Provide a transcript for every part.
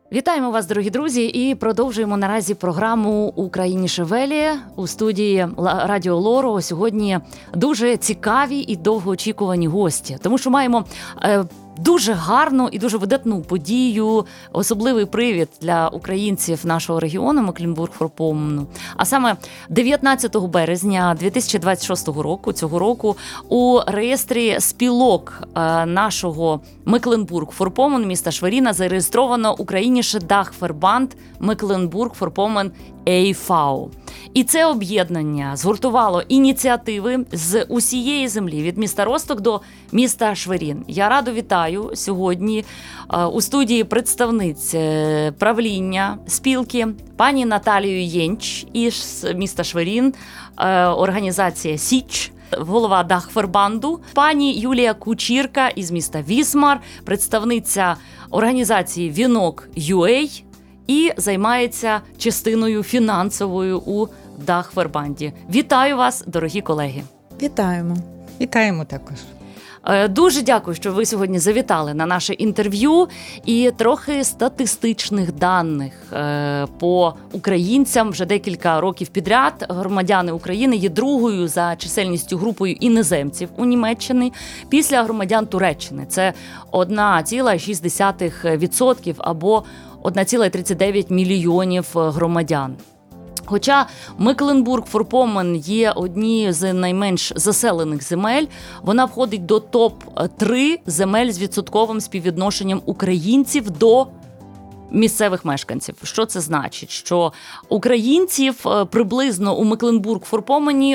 Вітаємо вас, дорогі друзі, і продовжуємо наразі програму «Україніше Велі» у студії Радіо Лоро. Сьогодні дуже цікаві і довгоочікувані гості, тому що маємо дуже гарну і дуже видатну подію, особливий привід для українців нашого регіону Мекленбург-Форпоммену. А саме 19 березня 2026 року, цього року, у реєстрі спілок нашого Мекленбург-Форпоммен міста Шверіна зареєстровано «Україніше Дагфербанд Мекленбург-Форпоммен e.V.». І це об'єднання згуртувало ініціативи з усієї землі, від міста Росток до міста Шверін. Я радо вітаю сьогодні у студії представниць правління спілки пані Наталію Єнч із міста Шверін, організація «Січ», голова Дагфербанду, пані Юлія Кучірка із міста Вісмар, представниця організації «Вінок.UA», і займається частиною фінансовою у Дагфербанді. Вітаю вас, дорогі колеги. Вітаємо. Вітаємо також. Дуже дякую, що ви сьогодні завітали на наше інтерв'ю. І трохи статистичних даних по українцям. Вже декілька років підряд громадяни України є другою за чисельністю групою іноземців у Німеччині після громадян Туреччини. Це 1,6% або 1,39 мільйонів громадян. Хоча Мекленбург-Форпоммен є однією з найменш заселених земель, вона входить до топ-3 земель з відсотковим співвідношенням українців до місцевих мешканців. Що це значить? Що українців приблизно у Мекленбург-Форпоммені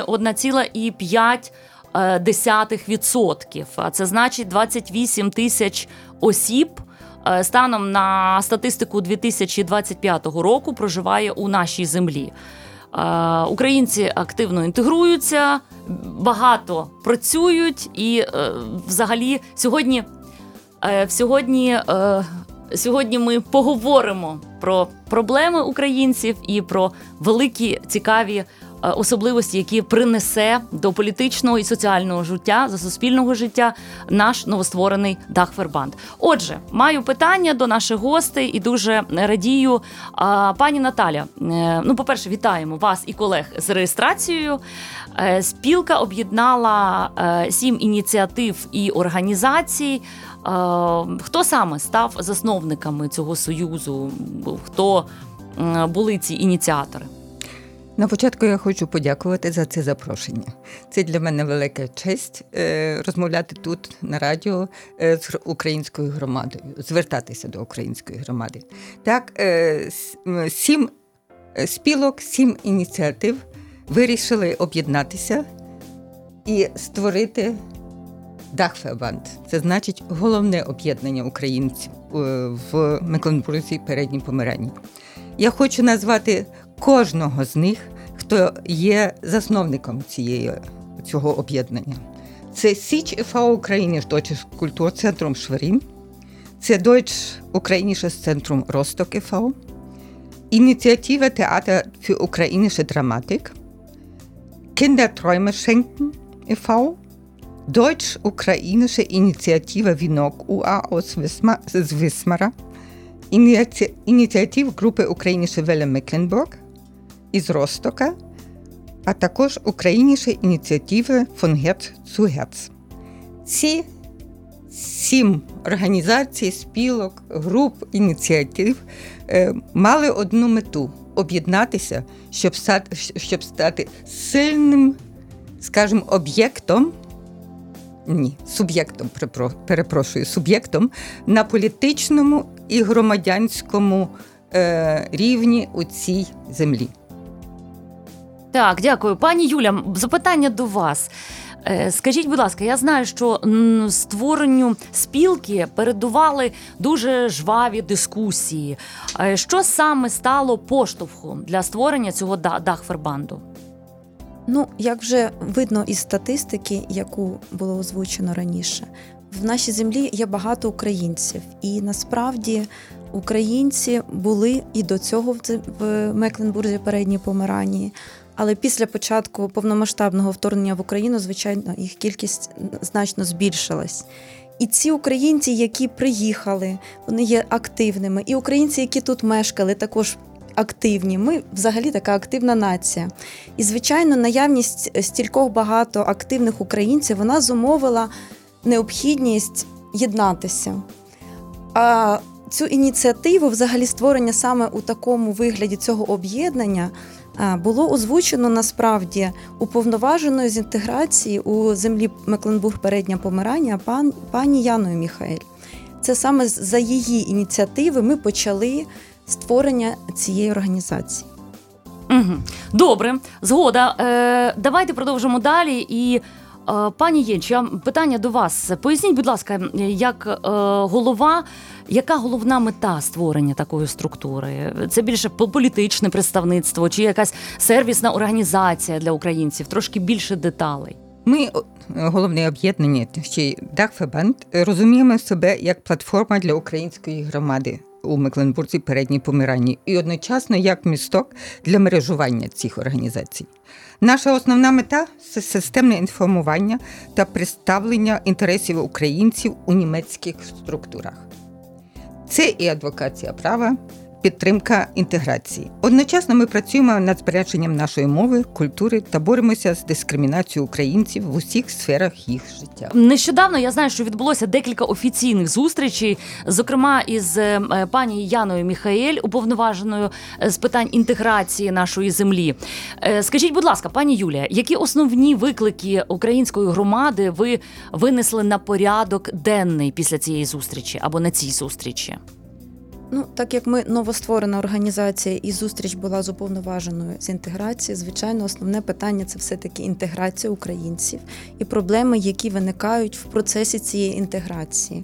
1,5%. А це значить 28 тисяч осіб станом на статистику 2025 року проживає у нашій землі. Українці активно інтегруються, багато працюють і взагалі сьогодні ми поговоримо про проблеми українців і про великі цікаві особливості, які принесе до політичного і соціального життя, за суспільного життя наш новостворений Дагфербанд. Отже, маю питання до наших гостей і дуже радію. Пані Наталя, по-перше, вітаємо вас і колег з реєстрацією. Спілка об'єднала 7 ініціатив і організацій. Хто саме став засновниками цього союзу? Хто були ці ініціатори? На початку я хочу подякувати за це запрошення. Це для мене велика честь розмовляти тут на радіо з українською громадою, звертатися до української громади. Так, 7 спілок, 7 ініціатив вирішили об'єднатися і створити Дагфербанд. Це значить головне об'єднання українців в Мекленбурзі Передній Померанії. Я хочу назвати кожного з них, хто є засновником цього об'єднання. Це Січ e.V. Ukrainisches Deutsches Kulturzentrum Schwerin, це Deutsch-Ukrainisches Zentrum Rostock e.V., Initiative Theater für ukrainische Dramatik, Kinderträume schenken e.V., Deutsch-Ukrainische Initiative Вінок.UA aus Wismara, ініціатив «Україніше Веле Мекленбург» із Ростока, а також «Україніше ініціативи von Herz zu Herz». Ці 7 організацій, спілок, груп, ініціатив мали одну мету – об'єднатися, щоб стати сильним, скажімо, суб'єктом на політичному і громадянському рівні у цій землі. Так, дякую. Пані Юля, запитання до вас. Скажіть, будь ласка, я знаю, що створенню спілки передували дуже жваві дискусії. Що саме стало поштовхом для створення цього Дагфербанду? Як вже видно із статистики, яку було озвучено раніше, в нашій землі є багато українців. І насправді українці були і до цього в Мекленбурзі Передній Померанії. Але після початку повномасштабного вторгнення в Україну, звичайно, їх кількість значно збільшилась. І ці українці, які приїхали, вони є активними. І українці, які тут мешкали, також активні. Ми взагалі така активна нація. І, звичайно, наявність стількох багато активних українців, вона зумовила необхідність єднатися. А цю ініціативу, взагалі створення саме у такому вигляді цього об'єднання, було озвучено насправді уповноваженою з інтеграції у землі Мекленбург-Передня Померання пані Яною Міхаель. Це саме за її ініціативи ми почали створення цієї організації. Угу. Добре, згода. Давайте продовжимо далі. І пані Єнч, питання до вас. Поясніть, будь ласка, як голова, яка головна мета створення такої структури? Це більше політичне представництво чи якась сервісна організація для українців? Трошки більше деталей. Ми, головне об'єднання, ще Дагфебанд, розуміємо себе як платформа для української громади у Мекленбурзі Передній Померанії і одночасно як місток для мережування цих організацій. Наша основна мета – це системне інформування та представлення інтересів українців у німецьких структурах. Це і адвокація права, підтримка інтеграції. Одночасно ми працюємо над збереженням нашої мови, культури та боремося з дискримінацією українців в усіх сферах їх життя. Нещодавно я знаю, що відбулося декілька офіційних зустрічей, зокрема із пані Яною Міхаель, уповноваженою з питань інтеграції нашої землі. Скажіть, будь ласка, пані Юлія, які основні виклики української громади ви винесли на порядок денний після цієї зустрічі або на цій зустрічі? Так як ми новостворена організація і зустріч була з уповноваженою з інтеграції, звичайно, основне питання – це все-таки інтеграція українців і проблеми, які виникають в процесі цієї інтеграції.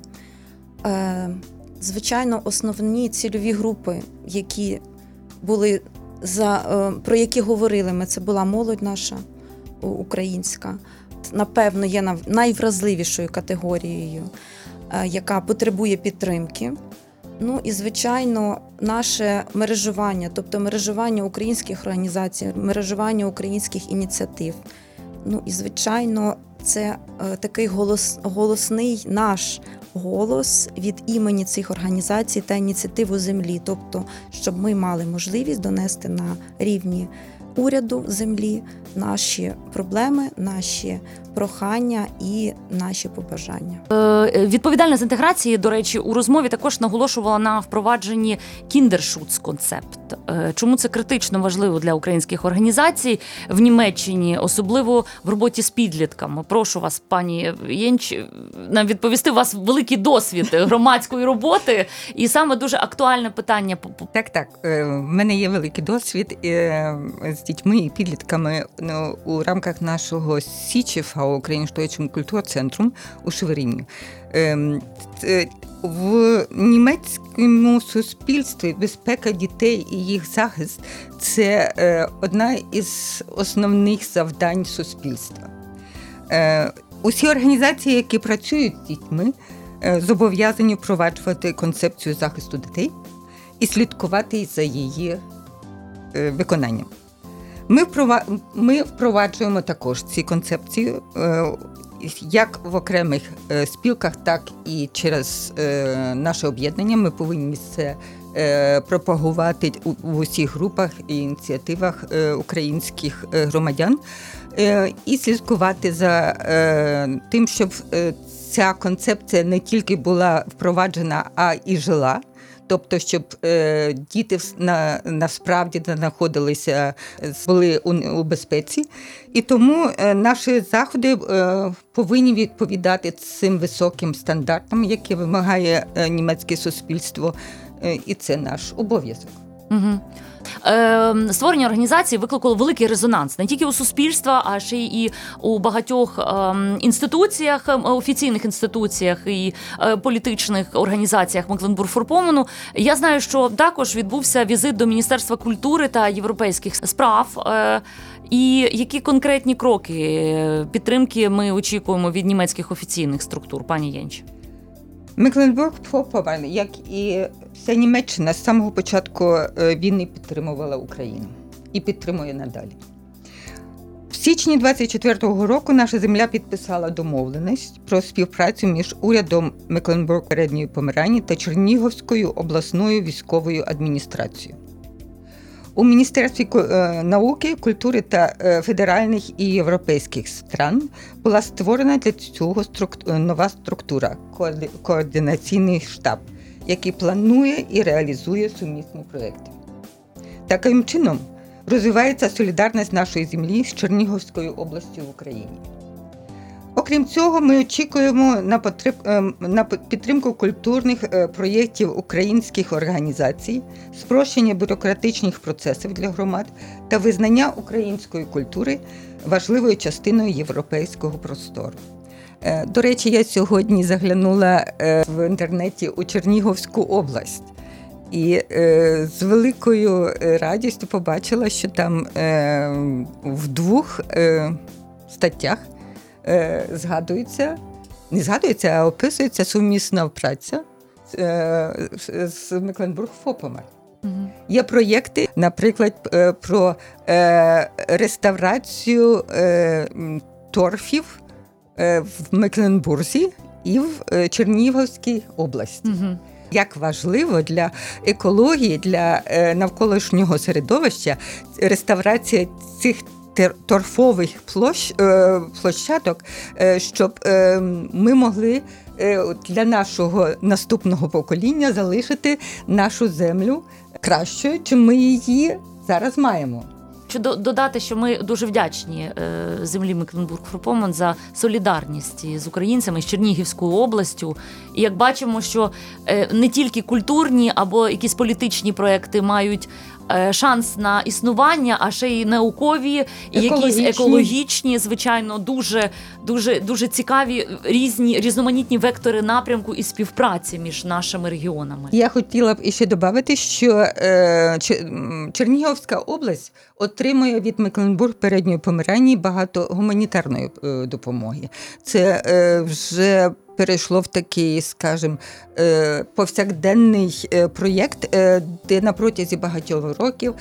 Звичайно, основні цільові групи, які були про які говорили ми, це була молодь наша українська, напевно, є найвразливішою категорією, яка потребує підтримки. І, звичайно, наше мережування, тобто мережування українських організацій, мережування українських ініціатив. І, звичайно, це такий голосний наш голос від імені цих організацій та ініціатив у землі. Тобто, щоб ми мали можливість донести на рівні уряду землі наші проблеми, наші прохання і наші побажання. Відповідальна з інтеграції, до речі, у розмові також наголошувала на впровадженні кіндершуц-концепт. Чому це критично важливо для українських організацій в Німеччині, особливо в роботі з підлітками? Прошу вас, пані Єнч, нам відповісти. У вас великий досвід громадської роботи і саме дуже актуальне питання. Так. В мене є великий досвід з дітьми і підлітками у рамках нашого СІЧФ, Українського культурцентру у Шверині. В німецькому суспільстві безпека дітей і їх захист – це одна із основних завдань суспільства. Усі організації, які працюють з дітьми, зобов'язані впроваджувати концепцію захисту дітей і слідкувати за її виконанням. Ми впроваджуємо також ці концепції як в окремих спілках, так і через наше об'єднання. Ми повинні це пропагувати в усіх групах і ініціативах українських громадян і слідкувати за тим, щоб ця концепція не тільки була впроваджена, а і жила. Тобто, щоб діти насправді знаходилися, були у безпеці. І тому наші заходи повинні відповідати цим високим стандартам, які вимагає німецьке суспільство, і це наш обов'язок. Угу. Створення організації викликало великий резонанс не тільки у суспільства, а ще й у багатьох інституціях, офіційних інституціях і політичних організаціях Мекленбург-Форпомену. Я знаю, що також відбувся візит до Міністерства культури та європейських справ. І які конкретні кроки підтримки ми очікуємо від німецьких офіційних структур, пані Єнч? Мекленбург-Форпомен, як і вся Німеччина, з самого початку війни підтримувала Україну і підтримує надалі. січні 24-го року наша земля підписала домовленість про співпрацю між урядом Мекленбург-Передньої Померанії та Чернігівською обласною військовою адміністрацією. У Міністерстві науки, культури та федеральних і європейських стран була створена для цього нова структура – координаційний штаб, який планує і реалізує сумісні проекти. Таким чином розвивається солідарність нашої землі з Чернігівською областю в Україні. Окрім цього, ми очікуємо на підтримку культурних проєктів українських організацій, спрощення бюрократичних процесів для громад та визнання української культури важливою частиною європейського простору. До речі, я сьогодні заглянула в інтернеті у Чернігівську область. І з великою радістю побачила, що там в 2 статтях не описується сумісна праця з Мекленбург-Фопомер. Є проєкти, наприклад, про реставрацію торфів в Мекленбурзі і в Чернігівській області. Як важливо для екології, для навколишнього середовища реставрація цих торфових площадок, щоб ми могли для нашого наступного покоління залишити нашу землю кращою, чим ми її зараз маємо. Хочу додати, що ми дуже вдячні землі Мекленбург-Фопомер за солідарність з українцями, з Чернігівською областю. І як бачимо, що не тільки культурні або якісь політичні проекти мають шанс на існування, а ще й наукові, і якісь екологічні, звичайно, дуже цікаві різноманітні вектори напрямку і співпраці між нашими регіонами. Я хотіла б іще додати, що Чернігівська область отримує від Мекленбург-Передньої Померанії багато гуманітарної допомоги. Це вже перейшло в такий, скажімо, повсякденний проєкт, де на протязі багатьох років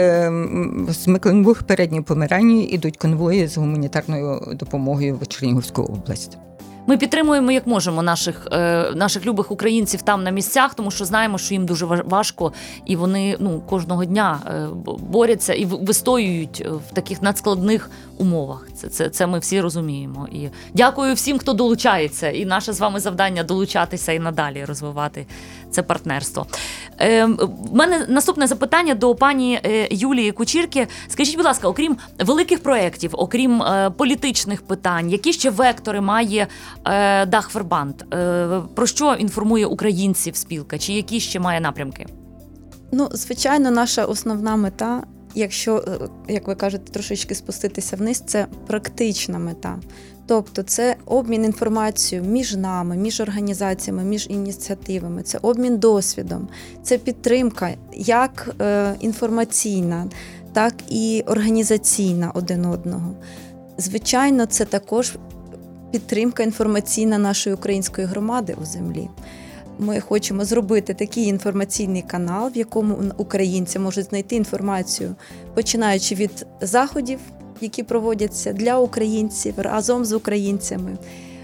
з Мекленбург-Передньої Померанії йдуть конвої з гуманітарною допомогою в Чернігівську область. Ми підтримуємо, як можемо, наших любих українців там на місцях, тому що знаємо, що їм дуже важко, і вони кожного дня борються і вистоюють в таких надскладних умовах. Це ми всі розуміємо. І дякую всім, хто долучається. І наше з вами завдання долучатися і надалі розвивати це партнерство. У мене наступне запитання до пані Юлії Кучірки. Скажіть, будь ласка, окрім великих проєктів, окрім політичних питань, які ще вектори має Дагфербанд? Про що інформує українців спілка? Чи які ще має напрямки? Звичайно, наша основна мета, якщо, як ви кажете, трошечки спуститися вниз, це практична мета. Тобто це обмін інформацією між нами, між організаціями, між ініціативами, це обмін досвідом, це підтримка як інформаційна, так і організаційна один одного. Звичайно, це також підтримка інформаційна нашої української громади у землі. Ми хочемо зробити такий інформаційний канал, в якому українці можуть знайти інформацію, починаючи від заходів, які проводяться для українців, разом з українцями,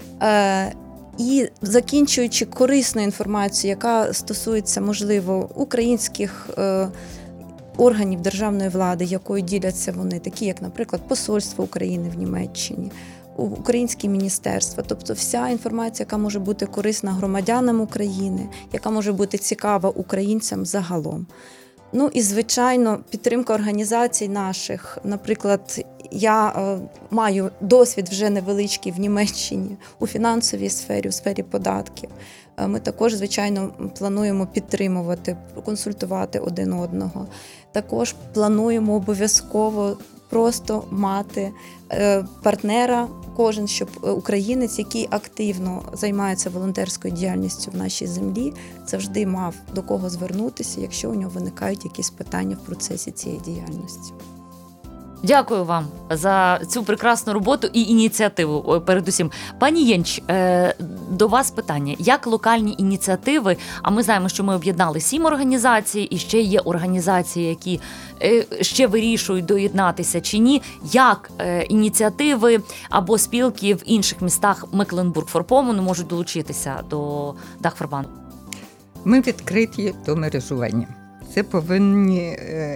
і закінчуючи корисною інформацією, яка стосується, можливо, українських органів державної влади, якою діляться вони, такі як, наприклад, Посольство України в Німеччині, українські міністерства, тобто вся інформація, яка може бути корисна громадянам України, яка може бути цікава українцям загалом. І, звичайно, підтримка організацій наших. Наприклад, я маю досвід вже невеличкий в Німеччині у фінансовій сфері, у сфері податків. Ми також, звичайно, плануємо підтримувати, консультувати один одного. Також плануємо обов'язково просто мати партнера, кожен, щоб українець, який активно займається волонтерською діяльністю в нашій землі, завжди мав до кого звернутися, якщо у нього виникають якісь питання в процесі цієї діяльності. Дякую вам за цю прекрасну роботу і ініціативу передусім. Пані Єнч, до вас питання. Як локальні ініціативи, а ми знаємо, що ми об'єднали 7 організацій, і ще є організації, які ще вирішують доєднатися чи ні, як ініціативи або спілки в інших містах Мекленбург-Форпомену можуть долучитися до Дагфербанту? Ми відкриті до мережування. Це повинні,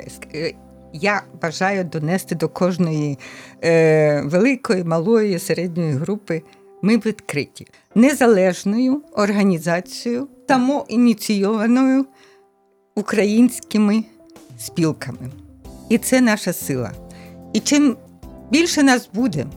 я бажаю донести до кожної великої, малої, середньої групи. Ми відкриті. Незалежною організацією, самоініційованою українськими спілками. І це наша сила. І чим більше нас буде,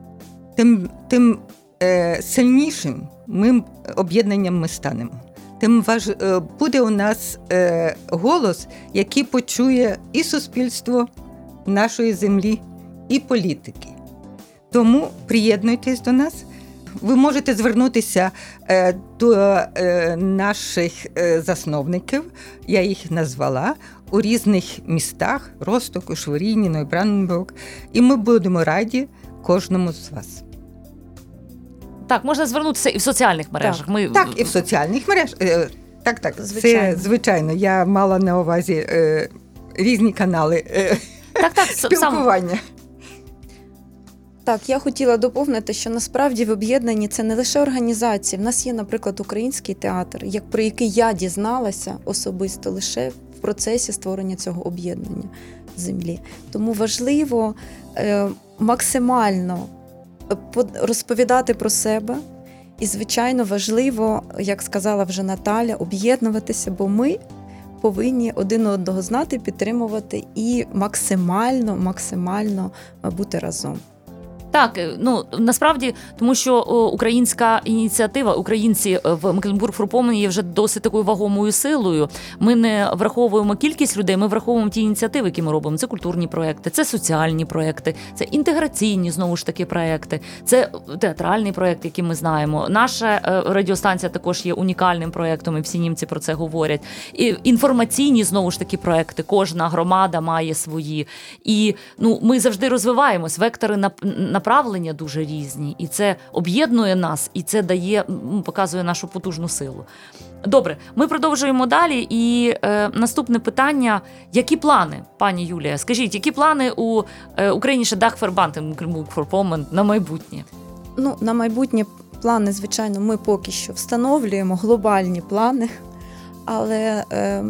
тим сильнішим об'єднанням ми станемо. Тим буде у нас голос, який почує і суспільство нашої землі, і політики. Тому приєднуйтесь до нас. Ви можете звернутися до наших засновників, я їх назвала, у різних містах – Ростоку, Шворіні, Нойбранденбург. І ми будемо раді кожному з вас. Так, можна звернутися і в соціальних мережах. Так, і в соціальних мережах. Так, Звичайно. Це звичайно. Я мала на увазі різні канали спілкування. Так, я хотіла доповнити, що насправді в об'єднанні це не лише організації. В нас є, наприклад, український театр, про який я дізналася особисто лише в процесі створення цього об'єднання землі. Тому важливо максимально розповідати про себе. І, звичайно, важливо, як сказала вже Наталя, об'єднуватися, бо ми повинні один одного знати, підтримувати і максимально бути разом. Так, насправді, тому що українська ініціатива, українці в Мекленбург-Форпомені є вже досить такою вагомою силою. Ми не враховуємо кількість людей, ми враховуємо ті ініціативи, які ми робимо. Це культурні проекти, це соціальні проекти, це інтеграційні, знову ж таки, проекти, це театральний проект, який ми знаємо. Наша радіостанція також є унікальним проектом, і всі німці про це говорять. І інформаційні, знову ж таки, проекти. Кожна громада має свої. І ми завжди розвиваємось, вектори направлення дуже різні, і це об'єднує нас, і це показує нашу потужну силу. Добре, ми продовжуємо далі, і наступне питання. Які плани, пані Юлія? Скажіть, які плани у Україніше Дагфербант Мекленбург-Форпомен на майбутнє? На майбутнє плани, звичайно, ми поки що встановлюємо глобальні плани, але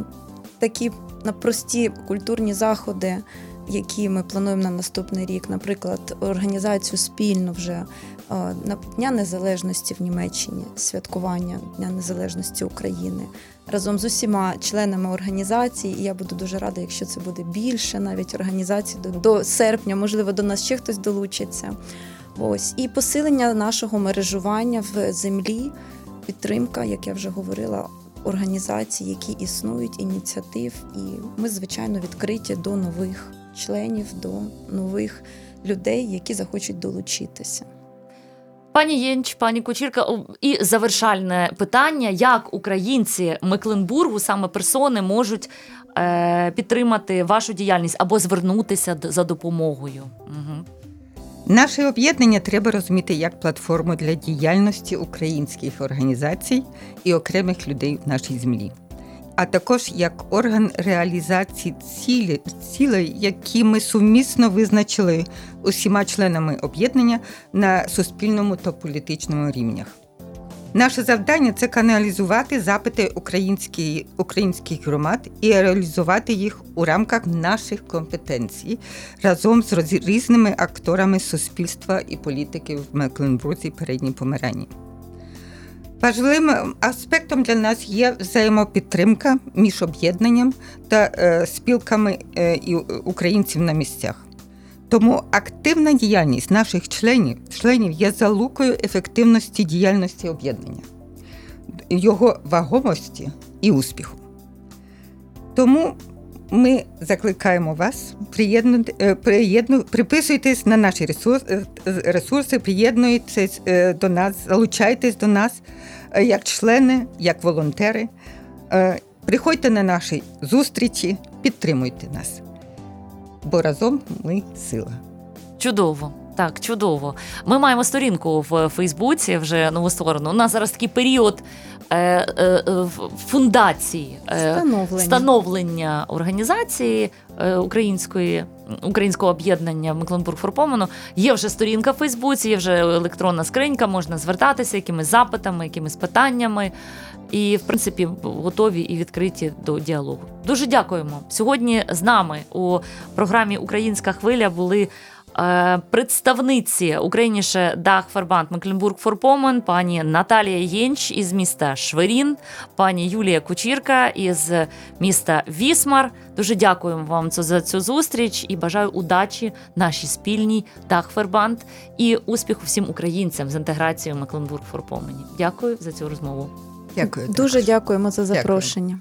такі прості культурні заходи, які ми плануємо на наступний рік, наприклад, організацію спільно вже на Дня Незалежності в Німеччині, святкування Дня Незалежності України, разом з усіма членами організації. І я буду дуже рада, якщо це буде більше навіть організацій до серпня, можливо, до нас ще хтось долучиться. Ось. І посилення нашого мережування в землі, підтримка, як я вже говорила, організацій, які існують, ініціатив. І ми, звичайно, відкриті до нових членів, до нових людей, які захочуть долучитися. Пані Єнч, пані Кучірка, і завершальне питання. Як українці Мекленбургу, саме персони, можуть підтримати вашу діяльність або звернутися за допомогою? Угу. Наше об'єднання треба розуміти як платформу для діяльності українських організацій і окремих людей в нашій землі, а також як орган реалізації цілей, які ми сумісно визначили усіма членами об'єднання на суспільному та політичному рівнях. Наше завдання – це каналізувати запити українських громад і реалізувати їх у рамках наших компетенцій разом з різними акторами суспільства і політики в Мекленбурзі Передній Померанії. Важливим аспектом для нас є взаємопідтримка між об'єднанням та спілками українців на місцях. Тому активна діяльність наших членів є залукою ефективності діяльності об'єднання, його вагомості і успіху. Тому ми закликаємо вас приписуйтесь на наші ресурси, приєднуйтесь до нас, залучайтесь до нас як члени, як волонтери. Приходьте на наші зустрічі, підтримуйте нас. бо разом ми сила. Чудово. Так, чудово. Ми маємо сторінку в Фейсбуці, вже нову створену. У нас зараз такий період фундації, становлення організації українського об'єднання Мекленбург-Форпомену. Є вже сторінка в Фейсбуці, є вже електронна скринька, можна звертатися якимись запитами, якимись питаннями. І, в принципі, готові і відкриті до діалогу. Дуже дякуємо. Сьогодні з нами у програмі «Українська хвиля» були представниці Україніше Дагфербанд Мекленбург-Форпомен, пані Наталія Єнч із міста Шверін, пані Юлія Кучірка із міста Вісмар. Дуже дякуємо вам за цю зустріч і бажаю удачі нашій спільній Дагфербанд і успіху всім українцям з інтеграцією в Мекленбург-Форпомені. Дякую за цю розмову. Дякую. Дуже дякуємо за запрошення.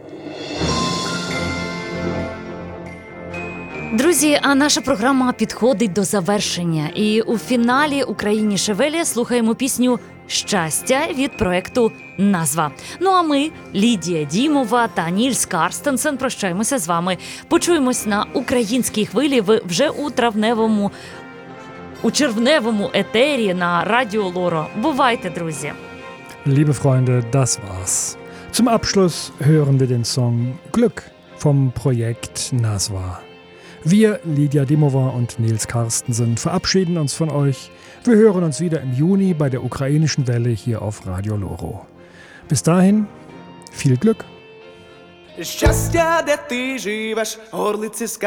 Друзі, а наша програма підходить до завершення. І у фіналі «Україніше Велі» слухаємо пісню «Щастя» від проекту «Назва». Ну а ми, Лідія Дімова та Нільс Карстенсен, прощаємося з вами. Почуємось на «Українській хвилі» вже у червневому етері на Радіо Лоро. Бувайте, друзі! Liebe Freunde, das war's. Zum Abschluss hören wir den Song Glück vom Projekt Nazwa. Wir, Lydia Dimova und Nils Karstensen, verabschieden uns von euch. Wir hören uns wieder im Juni bei der ukrainischen Welle hier auf Radio Loro. Bis dahin, viel Glück! Щастя, де ти живеш, горлиці